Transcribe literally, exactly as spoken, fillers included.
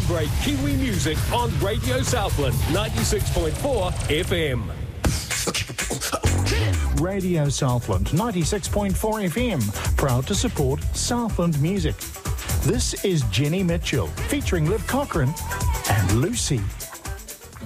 great Kiwi music on Radio Southland ninety-six point four F M. Radio Southland ninety-six point four F M, proud to support Southland music. This is Jenny Mitchell featuring Liv Cochran and Lucy.